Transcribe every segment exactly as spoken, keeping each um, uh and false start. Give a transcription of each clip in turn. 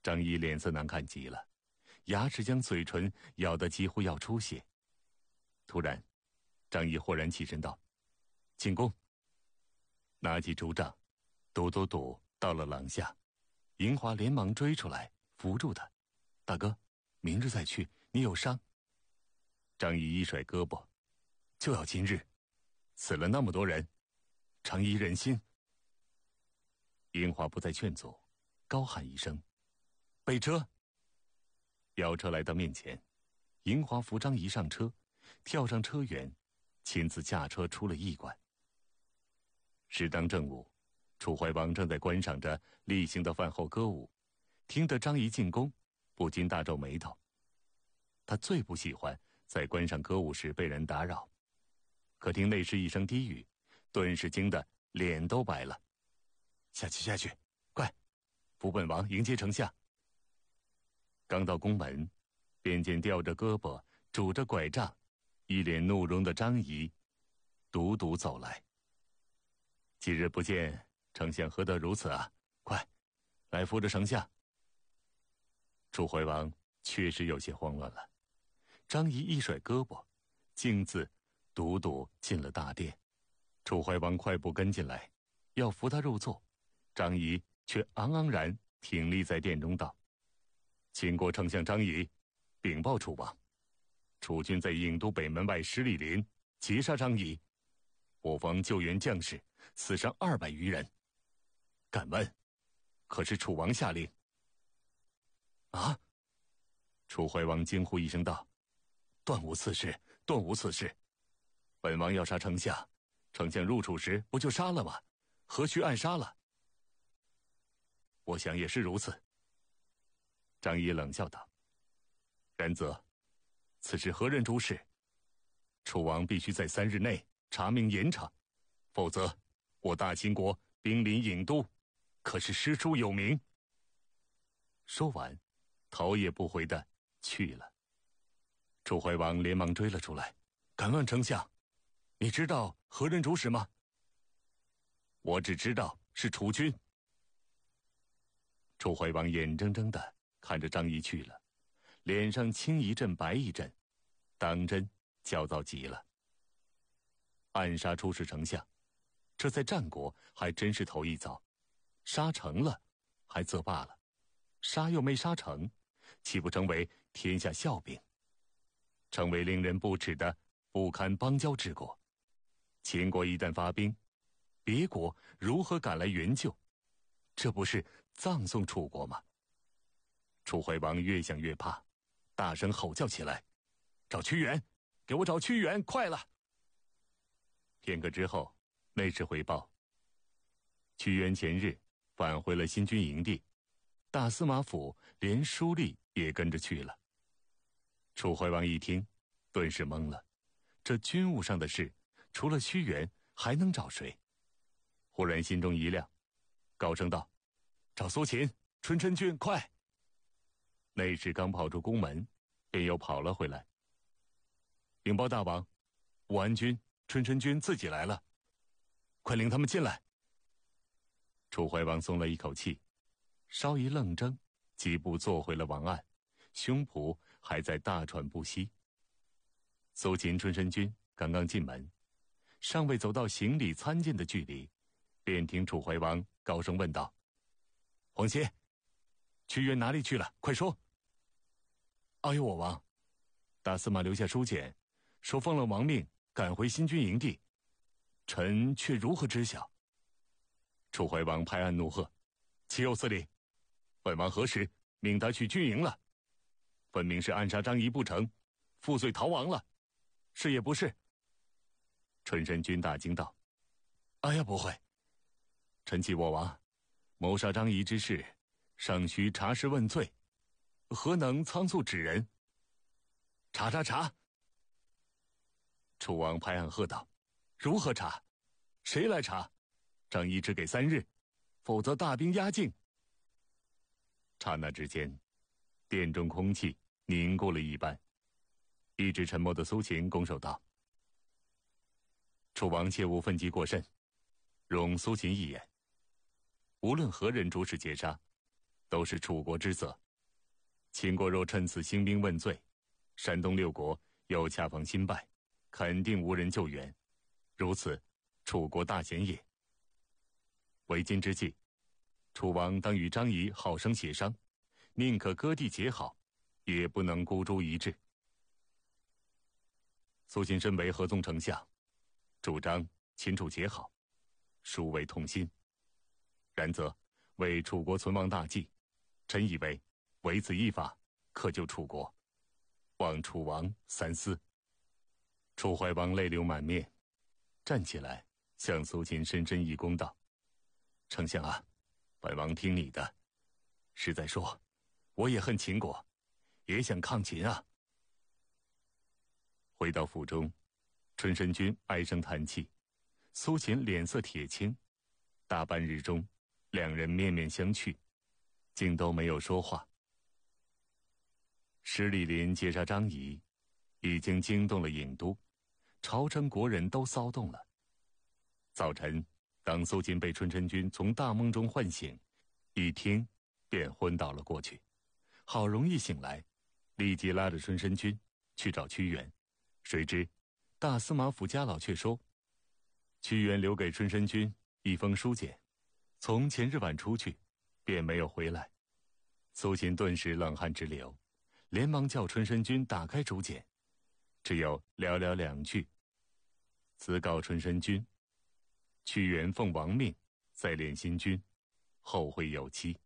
张仪脸色难看极了，牙齿将嘴唇咬得几乎要出血。突然，张仪豁然起身道：“进宫！”拿起竹杖，笃笃笃到了廊下。银华连忙追出来，扶住他：“大哥，明日再去，你有伤。”张仪一甩胳膊：“就要今日，死了那么多人，张仪忍心。”银华不再劝阻，高喊一声：“备车！”轿车来到面前，银华扶张仪上车，跳上车辕，亲自驾车出了驿馆。时当正午，楚怀王正在观赏着例行的饭后歌舞，听得张仪进宫，不禁大皱眉头。他最不喜欢在观赏歌舞时被人打扰，可听内侍一声低语，顿时惊得脸都白了：“下去下去，快，扶本王迎接丞相。”刚到宫门，便见吊着胳膊拄着拐杖，一脸怒容的张仪独独走来。“几日不见，丞相何得如此啊？快，来扶着丞相。”楚怀王确实有些慌乱了。张仪一甩胳膊，径自独独进了大殿。楚怀王快步跟进来，要扶他入座，张仪却昂昂然挺立在殿中道：“秦国丞相张仪禀报楚王，楚军在郢都北门外十里林截杀张仪，我方救援将士死伤二百余人。敢问，可是楚王下令？”啊！楚怀王惊呼一声道：“断无此事，断无此事！本王要杀丞相，丞相入楚时不就杀了吗？何须暗杀了？”我想也是如此。张仪冷笑道：“然则，此事何人主使？楚王必须在三日内查明严惩，否则我大秦国兵临郢都，可是师出有名。”说完，头也不回的去了。楚怀王连忙追了出来：“敢问丞相，你知道何人主使吗？”“我只知道是楚军。”楚怀王眼睁睁的看着张仪去了，脸上青一阵白一阵，当真焦躁极了。暗杀出使丞相，这在战国还真是头一遭。杀成了还则罢了，杀又没杀成，岂不成为天下笑柄，成为令人不齿的不堪邦交之国？秦国一旦发兵，别国如何赶来援救？这不是葬送楚国吗？楚怀王越想越怕，大声吼叫起来：“找屈原，给我找屈原，快了！”片刻之后，内侍回报，屈原前日返回了新军营地，大司马府连书吏也跟着去了。楚怀王一听，顿时懵了，这军务上的事，除了屈原还能找谁？忽然心中一亮，高声道：“找苏秦、春申君，快！”内侍刚跑出宫门，便又跑了回来：“禀报大王，武安君、春申君自己来了，快领他们进来。”楚怀王松了一口气，稍一愣怔，几步坐回了王案，胸脯还在大喘不息。苏秦、春申君刚刚进门，尚未走到行礼参见的距离，便听楚怀王高声问道：“皇歇，屈原哪里去了？快说！”“哎呦，我王，大司马留下书简，说奉了王命赶回新军营地，臣却如何知晓？”楚怀王拍案怒喝：“岂有此理！本王何时命他去军营了？分明是暗杀张仪不成，负罪逃亡了，是也不是？”春申君大惊道：“哎呀，不会！臣启我王，谋杀张仪之事，尚需查实问罪，何能仓促指人？查查查！”楚王拍案喝道：“如何查？谁来查？张仪只给三日，否则大兵压境。”刹那之间，殿中空气凝固了一般。一直沉默的苏秦拱手道：“楚王切勿愤激过甚，容苏秦一言。无论何人主使劫杀， 都是楚国之责。秦国若趁此兴兵问罪，山东六国又恰逢新败，肯定无人救援，如此，楚国大险也。为今之计，楚王当与张仪好生协商，宁可割地结好，也不能孤注一掷。苏秦身为合纵丞相，主张秦楚结好，殊为痛心。然则为楚国存亡大计，臣以为唯此一法，可救楚国，望楚王三思。楚怀王泪流满面，站起来向苏秦深深一躬道：“丞相啊，本王听你的。实在说，我也恨秦国，也想抗秦啊。”回到府中，春申君唉声叹气，苏秦脸色铁青。大半日中，两人面面相觑，竟都没有说话。施礼林截杀张仪，已经惊动了郢都，朝臣国人都骚动了。早晨，当苏秦被春申君从大梦中唤醒，一听便昏倒了过去。好容易醒来，立即拉着春申君去找屈原。谁知大司马府家老却说，屈原留给春申君一封书简，从前日晚出去，便没有回来。苏秦顿时冷汗直流，连忙叫春申君打开竹简，只有寥寥两句：“兹告春申君，屈原奉王命，在练新君，后会有期。”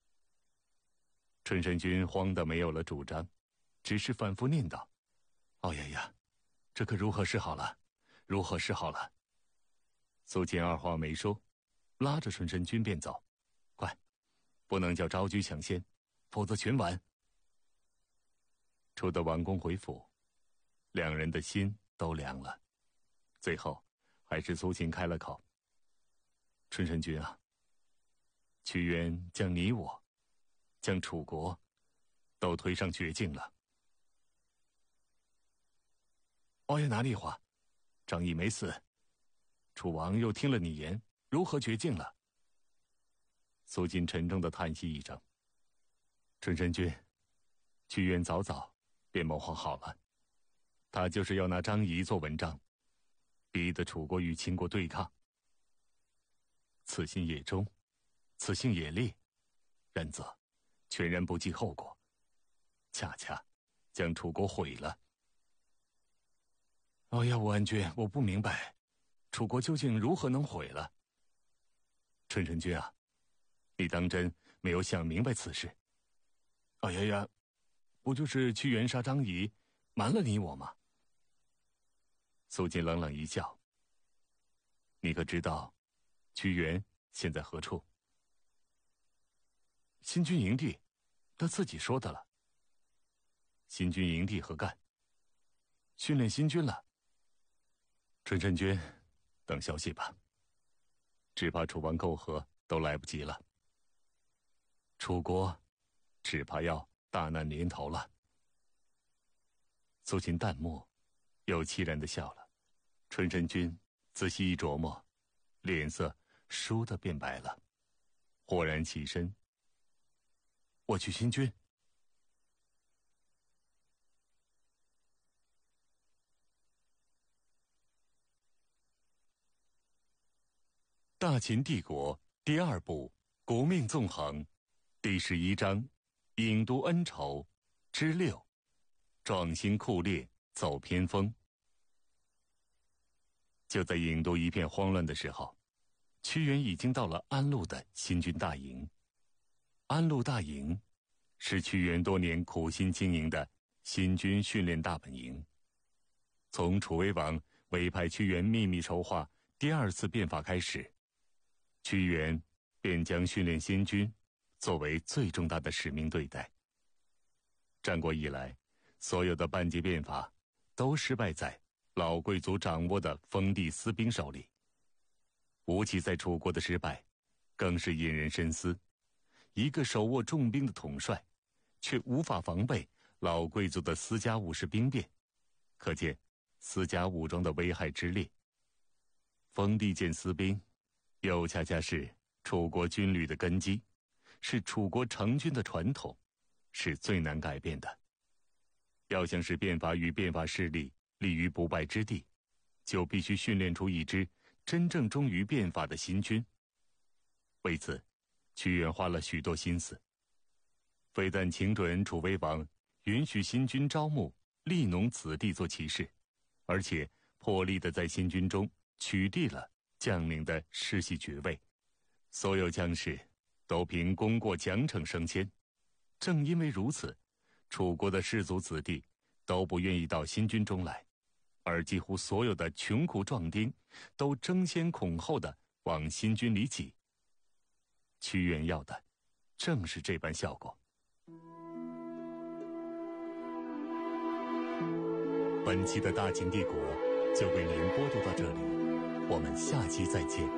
春申君慌得没有了主张，只是反复念叨：“哦呀呀，这可如何是好了？如何是好了？”苏秦二话没说，拉着春申君便走。快，不能叫昭居抢先，否则全完。出得王宫回府，两人的心都凉了。最后，还是苏秦开了口：“春申君啊，屈原将你我，将楚国，都推上绝境了。”“王爷哪里话？张仪没死，楚王又听了你言，如何绝境了？”苏秦沉重地叹息一声：“春申君，屈原早早便谋划好了，他就是要拿张仪做文章，逼得楚国与秦国对抗。此心也忠，此性也烈，然则全然不计后果，恰恰将楚国毁了。”“哦呀，武安君，我不明白，楚国究竟如何能毁了？”“春申君啊，你当真没有想明白此事？”“哦呀呀，不就是屈原杀张仪，瞒了你我吗？”苏秦冷冷一笑：“你可知道屈原现在何处？”“新军营地，他自己说的了。”“新军营地何干？”“训练新军了。”“春申君，等消息吧。只怕楚王媾和都来不及了。楚国，只怕要大难临头了。”苏秦淡漠，又凄然地笑了。春申君仔细一琢磨，脸色倏地变白了，豁然起身：“我去新军。”大秦帝国第二部国命纵横第十一章郢都恩仇之六，壮心酷烈走偏锋。就在郢都一片慌乱的时候，屈原已经到了安陆的新军大营。安陆大营是屈原多年苦心经营的新军训练大本营。从楚威王委派屈原秘密筹划第二次变法开始，屈原便将训练新军作为最重大的使命对待。战国以来，所有的半级变法都失败在老贵族掌握的封地私兵手里。吴起在楚国的失败，更是引人深思。一个手握重兵的统帅，却无法防备老贵族的私家武士兵变，可见私家武装的危害之烈。封地见私兵，又恰恰是楚国军旅的根基， 是楚国成军的传统，是最难改变的。要想使变法与变法势力立于不败之地，就必须训练出一支真正忠于变法的新军。为此，屈原花了许多心思，非但请准楚威王允许新军招募吏农子弟做骑士，而且破例地在新军中取缔了将领的世袭爵位，所有将士都凭功过奖惩升迁。正因为如此，楚国的士族子弟都不愿意到新军中来，而几乎所有的穷苦壮丁都争先恐后地往新军里挤。屈原要的正是这般效果。本期的大秦帝国就为您播读到这里，我们下期再见。